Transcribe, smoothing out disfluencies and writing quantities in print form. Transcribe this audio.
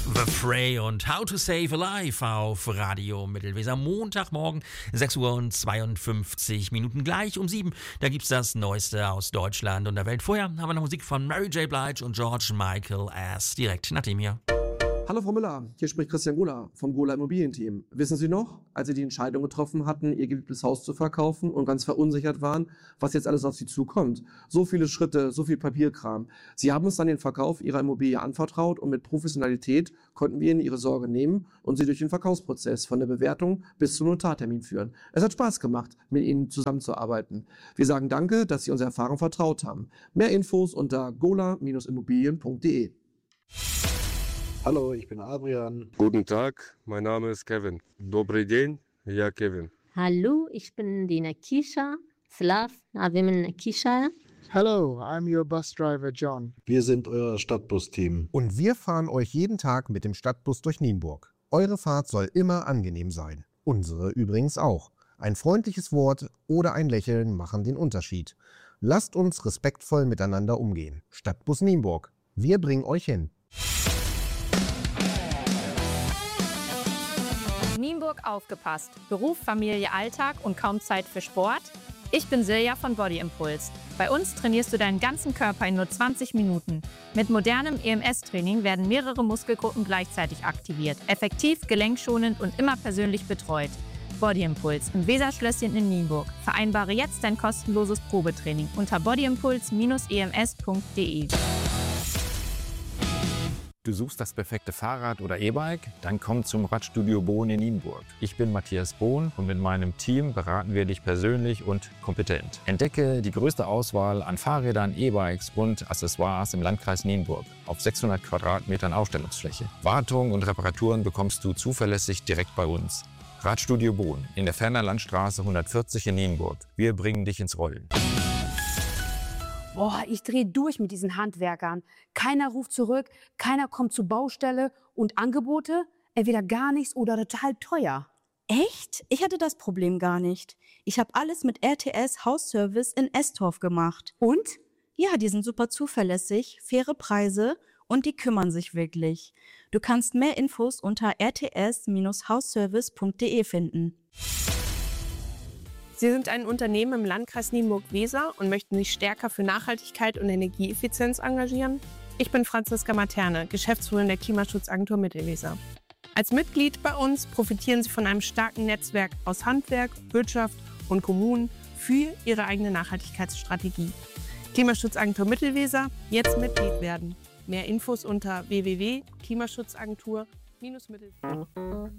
The Fray und How to Save a Life auf Radio Mittelweser. Montagmorgen, 6 Uhr und 52 Minuten, gleich um 7. Da gibt's das Neueste aus Deutschland und der Welt. Vorher haben wir noch Musik von Mary J. Blige und George Michael erst direkt nach dem hier. Hallo Frau Müller, hier spricht Christian Gola vom Gola Immobilienteam. Wissen Sie noch, als Sie die Entscheidung getroffen hatten, Ihr geliebtes Haus zu verkaufen und ganz verunsichert waren, was jetzt alles auf Sie zukommt? So viele Schritte, so viel Papierkram. Sie haben uns dann den Verkauf Ihrer Immobilie anvertraut und mit Professionalität konnten wir Ihnen Ihre Sorge nehmen und Sie durch den Verkaufsprozess von der Bewertung bis zum Notartermin führen. Es hat Spaß gemacht, mit Ihnen zusammenzuarbeiten. Wir sagen danke, dass Sie unsere Erfahrung vertraut haben. Mehr Infos unter gola-immobilien.de. Hallo, ich bin Adrian. Guten Tag, mein Name ist Kevin. Dobry dzień, ja Kevin. Hallo, ich bin die Nakisha. Slav, Navim Nakisha. Hello, I'm your bus driver John. Wir sind euer Stadtbus-Team. Und wir fahren euch jeden Tag mit dem Stadtbus durch Nienburg. Eure Fahrt soll immer angenehm sein. Unsere übrigens auch. Ein freundliches Wort oder ein Lächeln machen den Unterschied. Lasst uns respektvoll miteinander umgehen. Stadtbus Nienburg. Wir bringen euch hin. Nienburg aufgepasst. Beruf, Familie, Alltag und kaum Zeit für Sport? Ich bin Silja von Body Impulse. Bei uns trainierst du deinen ganzen Körper in nur 20 Minuten. Mit modernem EMS-Training werden mehrere Muskelgruppen gleichzeitig aktiviert. Effektiv, gelenkschonend und immer persönlich betreut. Body Impulse im Weserschlösschen in Nienburg. Vereinbare jetzt dein kostenloses Probetraining unter bodyimpuls-ems.de. Du suchst das perfekte Fahrrad oder E-Bike? Dann komm zum Radstudio Bohn in Nienburg. Ich bin Matthias Bohn und mit meinem Team beraten wir dich persönlich und kompetent. Entdecke die größte Auswahl an Fahrrädern, E-Bikes und Accessoires im Landkreis Nienburg auf 600 Quadratmetern Ausstellungsfläche. Wartung und Reparaturen bekommst du zuverlässig direkt bei uns. Radstudio Bohn in der Ferner Landstraße 140 in Nienburg. Wir bringen dich ins Rollen. Boah, ich drehe durch mit diesen Handwerkern. Keiner ruft zurück, keiner kommt zur Baustelle und Angebote, entweder gar nichts oder total teuer. Echt? Ich hatte das Problem gar nicht. Ich habe alles mit RTS Hausservice in Estorf gemacht. Und? Ja, die sind super zuverlässig, faire Preise und die kümmern sich wirklich. Du kannst mehr Infos unter rts-hausservice.de finden. Sie sind ein Unternehmen im Landkreis Nienburg-Weser und möchten sich stärker für Nachhaltigkeit und Energieeffizienz engagieren? Ich bin Franziska Materne, Geschäftsführerin der Klimaschutzagentur Mittelweser. Als Mitglied bei uns profitieren Sie von einem starken Netzwerk aus Handwerk, Wirtschaft und Kommunen für Ihre eigene Nachhaltigkeitsstrategie. Klimaschutzagentur Mittelweser, jetzt Mitglied werden. Mehr Infos unter www.klimaschutzagentur-mittelweser.